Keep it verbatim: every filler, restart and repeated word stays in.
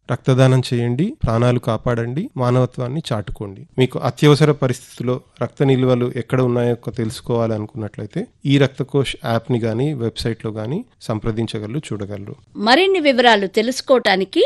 రక్తదానం చేయండి, ప్రాణాలు కాపాడండి, మానవత్వాన్ని చాటుకోండి. మీకు అత్యవసర పరిస్థితుల్లో రక్త నిల్వలు ఎక్కడ ఉన్నాయో తెలుసుకోవాలనుకున్నట్లయితే ఈ రక్తకోష్ యాప్ని గానీ వెబ్సైట్లో గానీ సంప్రదించగలరు, చూడగలరు. మరిన్ని వివరాలు తెలుసుకోవటానికి